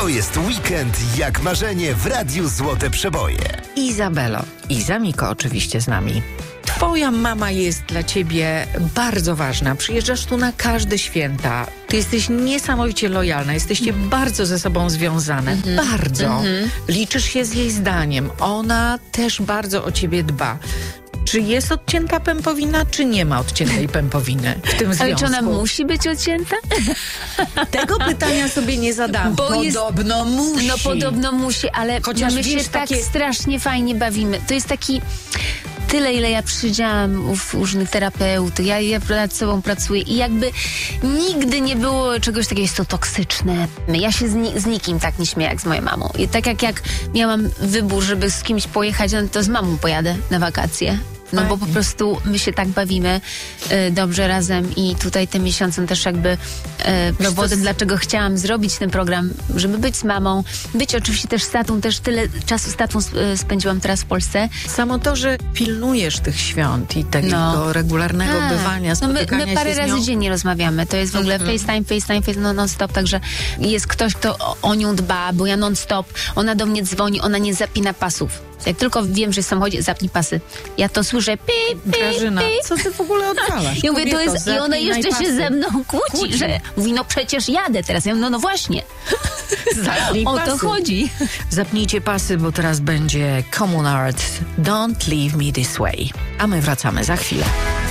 To jest weekend jak marzenie w Radiu Złote Przeboje. Izabelo, Iza Miko oczywiście z nami. Twoja mama jest dla ciebie bardzo ważna. Przyjeżdżasz tu na każde święta. Ty jesteś niesamowicie lojalna. Jesteście bardzo ze sobą związane. Bardzo. Liczysz się z jej zdaniem. Ona też bardzo o ciebie dba. Czy jest odcięta pępowina, czy nie ma odciętej pępowiny w tym związku? Ale czy ona musi być odcięta? Tego pytania sobie nie zadam. Podobno musi. No podobno musi, ale Chociaż my się wiesz, tak takie... strasznie fajnie bawimy. To jest taki... Tyle, ile ja przyjrzałam u różnych terapeutów, ja nad sobą pracuję i jakby nigdy nie było czegoś takiego, jest to toksyczne. Ja się z nikim tak nie śmieję jak z moją mamą. I tak jak miałam wybór, żeby z kimś pojechać, no to z mamą pojadę na wakacje. No bo po prostu my się tak bawimy dobrze razem i tutaj tym miesiącem też jakby powodem, dlaczego chciałam zrobić ten program, żeby być z mamą, być oczywiście też z tatą, też tyle czasu z tatą spędziłam teraz w Polsce. Samo to, że pilnujesz tych świąt i takiego regularnego bywania, spotykania my parę się z nią. razy dziennie rozmawiamy, to jest w ogóle FaceTime, no non-stop, także jest ktoś, kto o nią dba, bo ja non-stop, ona do mnie dzwoni, ona nie zapina pasów. Jak tylko wiem, że w samochodzie zapnij pasy, ja to słyszę Grażyna, co ty w ogóle odwalasz? Ja mówię, to jest, i ona jeszcze się pasy. ze mną kłóci, że mówi, no przecież jadę teraz. Ja mówię, no właśnie. Zapnij O pasy. to chodzi. Zapnijcie pasy, bo teraz będzie Common Art Don't Leave Me This Way. A my wracamy za chwilę.